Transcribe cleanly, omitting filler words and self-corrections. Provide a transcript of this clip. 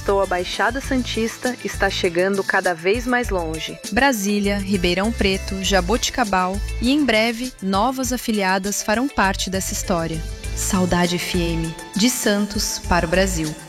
conquistou a Baixada Santista está chegando cada vez mais longe. Brasília, Ribeirão Preto, Jaboticabal e, em breve, novas afiliadas farão parte dessa história. Saudade FM, de Santos para o Brasil.